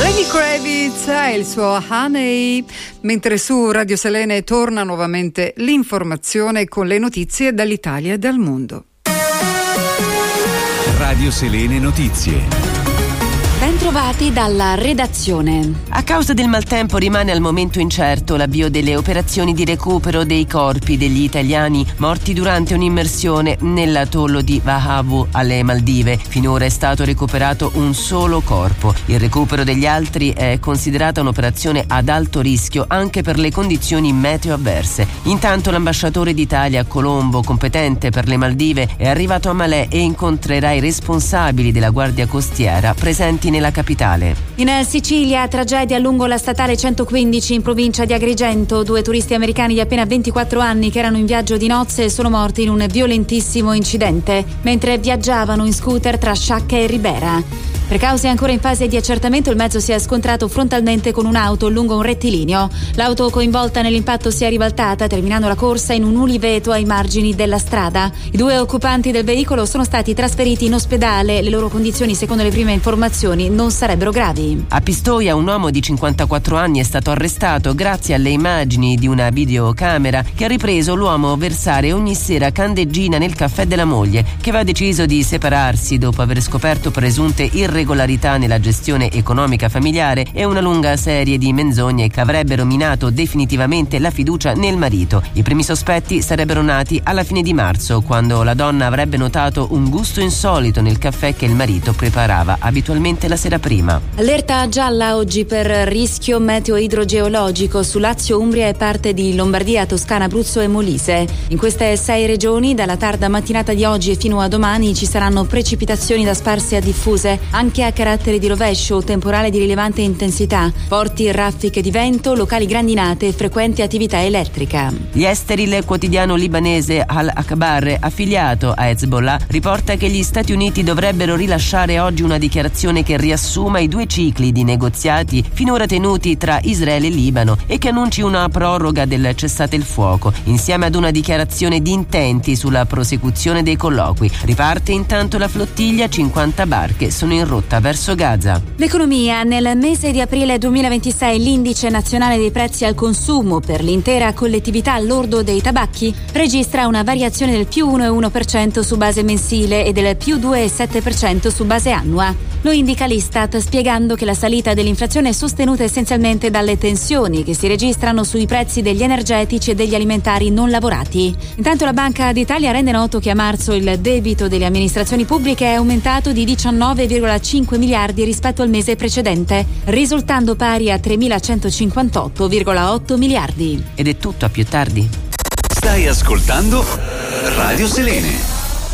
Lenny Kravitz e il suo Honey, mentre su Radio Selene torna nuovamente l'informazione con le notizie dall'Italia e dal mondo. Radio Selene Notizie. Bentrovati dalla redazione. A causa del maltempo rimane al momento incerto l'avvio delle operazioni di recupero dei corpi degli italiani morti durante un'immersione nell'atollo di Vahavu alle Maldive. Finora è stato recuperato un solo corpo. Il recupero degli altri è considerata un'operazione ad alto rischio anche per le condizioni meteo avverse. Intanto l'ambasciatore d'Italia a Colombo, competente per le Maldive, è arrivato a Malé e incontrerà i responsabili della Guardia Costiera presenti nella capitale. In Sicilia, tragedia lungo la statale 115 in provincia di Agrigento. 2 turisti americani di appena 24 anni che erano in viaggio di nozze sono morti in un violentissimo incidente mentre viaggiavano in scooter tra Sciacca e Ribera. Per cause ancora in fase di accertamento, il mezzo si è scontrato frontalmente con un'auto lungo un rettilineo. L'auto coinvolta nell'impatto si è ribaltata, terminando la corsa in un uliveto ai margini della strada. I 2 occupanti del veicolo sono stati trasferiti in ospedale. Le loro condizioni, secondo le prime informazioni, non sarebbero gravi. A Pistoia un uomo di 54 anni è stato arrestato grazie alle immagini di una videocamera che ha ripreso l'uomo versare ogni sera candeggina nel caffè della moglie, che aveva deciso di separarsi dopo aver scoperto presunte irregolarità nella gestione economica familiare e una lunga serie di menzogne che avrebbero minato definitivamente la fiducia nel marito. I primi sospetti sarebbero nati alla fine di marzo, quando la donna avrebbe notato un gusto insolito nel caffè che il marito preparava abitualmente la sera prima. Allerta gialla oggi per rischio meteo idrogeologico su Lazio, Umbria e parte di Lombardia, Toscana, Abruzzo e Molise. In queste 6 regioni, dalla tarda mattinata di oggi e fino a domani, ci saranno precipitazioni da sparse a diffuse, anche a carattere di rovescio, temporale di rilevante intensità, forti raffiche di vento, locali grandinate e frequente attività elettrica. Gli esteri, il quotidiano libanese Al-Akhbar, affiliato a Hezbollah, riporta che gli Stati Uniti dovrebbero rilasciare oggi una dichiarazione che riassuma i 2 cicli di negoziati finora tenuti tra Israele e Libano e che annunci una proroga del cessate il fuoco, insieme ad una dichiarazione di intenti sulla prosecuzione dei colloqui. Riparte intanto la flottiglia, 50 barche sono in rotta verso Gaza. L'economia. Nel mese di aprile 2026 l'indice nazionale dei prezzi al consumo per l'intera collettività al lordo dei tabacchi registra una variazione del più 1,1% su base mensile e del più 2,7% su base annua. Lo indica l'Istat, spiegando che la salita dell'inflazione è sostenuta essenzialmente dalle tensioni che si registrano sui prezzi degli energetici e degli alimentari non lavorati. Intanto la Banca d'Italia rende noto che a marzo il debito delle amministrazioni pubbliche è aumentato di 19,5 miliardi rispetto al mese precedente, risultando pari a 3.158,8 miliardi. Ed è tutto, a più tardi. Stai ascoltando Radio Selene.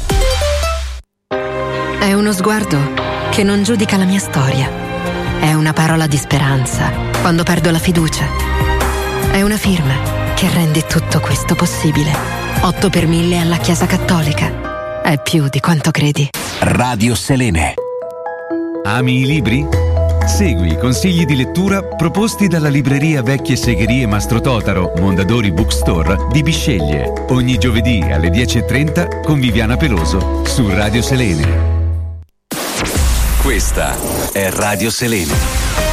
È uno sguardo che non giudica la mia storia. È una parola di speranza quando perdo la fiducia. È una firma che rende tutto questo possibile. 8 per 1000 alla Chiesa Cattolica. È più di quanto credi. Radio Selene. Ami i libri? Segui i consigli di lettura proposti dalla libreria Vecchie Segherie Mastro Totaro, Mondadori Bookstore di Bisceglie. Ogni giovedì alle 10:30 con Viviana Peloso su Radio Selene. Questa è Radio Selene.